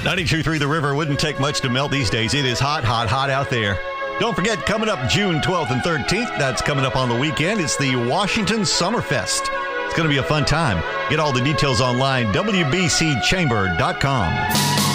92.3 The River wouldn't take much to melt these days. It is hot, hot, hot out there. Don't forget, coming up June 12th and 13th, that's coming up on the weekend, it's the Washington Summerfest. It's going to be a fun time. Get all the details online, WBCChamber.com.